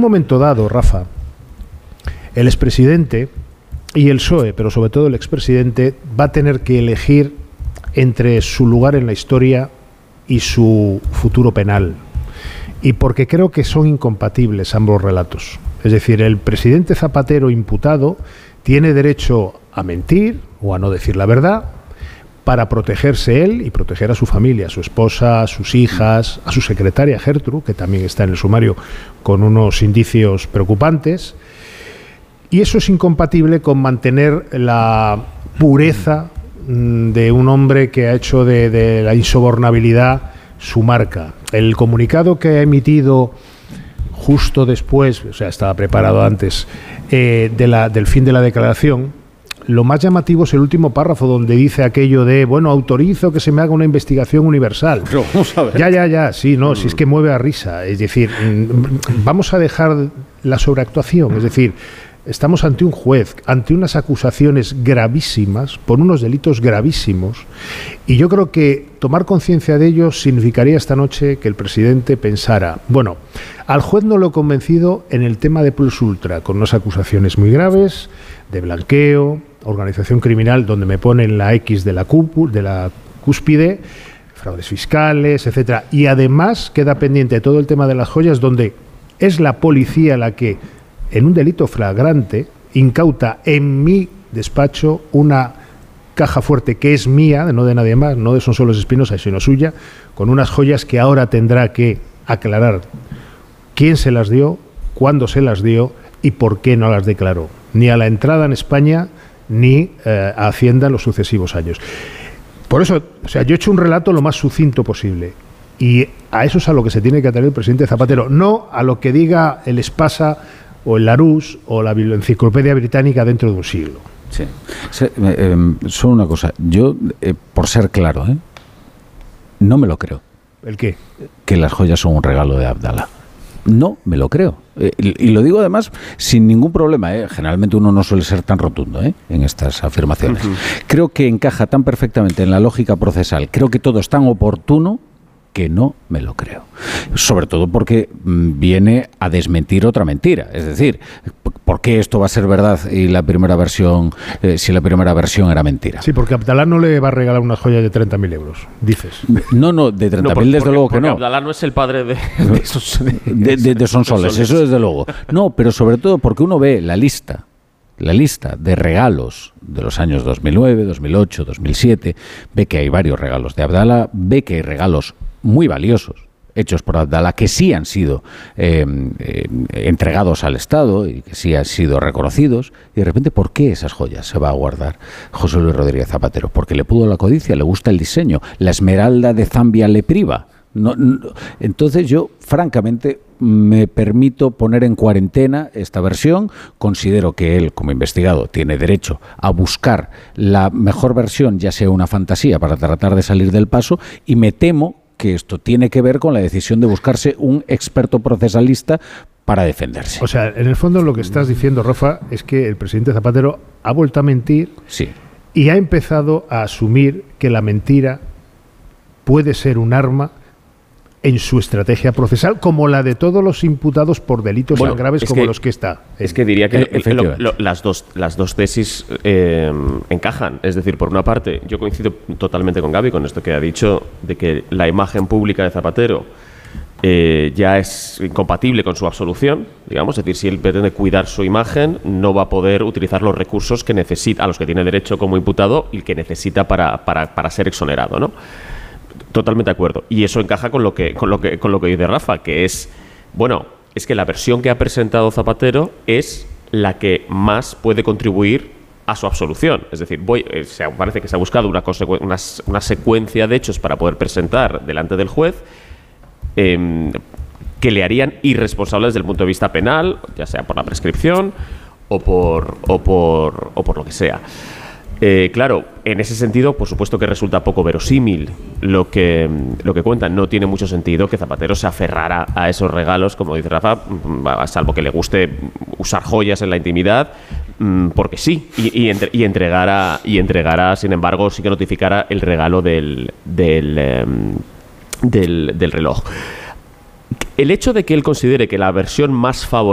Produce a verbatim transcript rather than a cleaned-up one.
momento dado, Rafa, el expresidente y el P S O E, pero sobre todo el expresidente, va a tener que elegir entre su lugar en la historia y su futuro penal. Y porque creo que son incompatibles ambos relatos. Es decir, el presidente Zapatero imputado tiene derecho a mentir o a no decir la verdad para protegerse él y proteger a su familia, a su esposa, a sus hijas, a su secretaria Gertrude, que también está en el sumario con unos indicios preocupantes. Y eso es incompatible con mantener la pureza de un hombre que ha hecho de, de la insobornabilidad su marca. El comunicado que ha emitido justo después, o sea, estaba preparado antes, eh, de la, del fin de la declaración, lo más llamativo es el último párrafo donde dice aquello de, bueno, autorizo que se me haga una investigación universal. Pero vamos a ver. Ya, ya, ya, sí, no, si es que mueve a risa. Es decir, vamos a dejar la sobreactuación, es decir, estamos ante un juez, ante unas acusaciones gravísimas, por unos delitos gravísimos, y yo creo que tomar conciencia de ello significaría esta noche que el presidente pensara, bueno, al juez no lo he convencido en el tema de Plus Ultra, con unas acusaciones muy graves, de blanqueo, organización criminal, donde me ponen la X de la, cúpula, de la cúspide, fraudes fiscales, etcétera, y además queda pendiente todo el tema de las joyas, donde es la policía la que, en un delito flagrante, incauta en mi despacho una caja fuerte que es mía, no de nadie más, no de Son Solos Espinosa, sino suya, con unas joyas que ahora tendrá que aclarar quién se las dio, cuándo se las dio y por qué no las declaró, ni a la entrada en España, ni eh, a Hacienda en los sucesivos años. Por eso, o sea, yo he hecho un relato lo más sucinto posible. Y a eso es a lo que se tiene que atener el presidente Zapatero, no a lo que diga el Espasa o el Larousse o la Enciclopedia Británica dentro de un siglo. Sí. sí eh, eh, solo una cosa. Yo, eh, por ser claro, ¿eh? no me lo creo. ¿El qué? Que las joyas son un regalo de Abdala. No me lo creo. Eh, y, y lo digo además sin ningún problema. ¿eh? Generalmente uno no suele ser tan rotundo ¿eh? en estas afirmaciones. Uh-huh. Creo que encaja tan perfectamente en la lógica procesal. Creo que todo es tan oportuno que no me lo creo. Sobre todo porque mmm, viene a desmentir otra mentira. Es decir, ¿por qué esto va a ser verdad y la primera versión, eh, si la primera versión era mentira? Sí, porque Abdalá no le va a regalar una joya de treinta mil euros, dices. No, no, de treinta mil no, desde luego que no. Abdalá no es el padre de, de, esos, de, de, de, de Sonsoles, eso desde luego. No, pero sobre todo porque uno ve la lista, la lista de regalos de los años dos mil nueve, dos mil ocho, dos mil siete, ve que hay varios regalos de Abdalá, ve que hay regalos muy valiosos hechos por Abdalá que sí han sido eh, eh, entregados al Estado y que sí han sido reconocidos, y de repente, ¿por qué esas joyas se va a guardar José Luis Rodríguez Zapatero? Porque le pudo la codicia, le gusta el diseño, la esmeralda de Zambia le priva. No, no, entonces yo, francamente, me permito poner en cuarentena esta versión. Considero que él, como investigado, tiene derecho a buscar la mejor versión, ya sea una fantasía, para tratar de salir del paso, y me temo que esto tiene que ver con la decisión de buscarse un experto procesalista para defenderse. O sea, en el fondo lo que estás diciendo, Rafa, es que el presidente Zapatero ha vuelto a mentir sí. y ha empezado a asumir que la mentira puede ser un arma en su estrategia procesal, como la de todos los imputados por delitos bueno, tan graves como que, los que está. Es que diría que eh, lo, lo, lo, las, dos, las dos tesis eh, encajan. Es decir, por una parte, yo coincido totalmente con Gaby con esto que ha dicho, de que la imagen pública de Zapatero eh, ya es incompatible con su absolución, digamos. Es decir, si él pretende cuidar su imagen, no va a poder utilizar los recursos que necesita, a los que tiene derecho como imputado y que necesita para, para, para ser exonerado, ¿no? Totalmente de acuerdo. Y eso encaja con lo que con lo que con lo que dice Rafa, que es, bueno, es que la versión que ha presentado Zapatero es la que más puede contribuir a su absolución. Es decir, voy, eh, se, parece que se ha buscado una, una, una secuencia de hechos para poder presentar delante del juez eh, que le harían irresponsable desde el punto de vista penal, ya sea por la prescripción o por o por o por lo que sea. Eh, claro, en ese sentido, por supuesto que resulta poco verosímil lo que, lo que cuentan. No tiene mucho sentido que Zapatero se aferrara a esos regalos, como dice Rafa, salvo que le guste usar joyas en la intimidad, porque sí, y, y, entre, y, entregara, y entregara, sin embargo, sí que notificara el regalo del, del, del, del reloj. El hecho de que él considere que la versión más favorable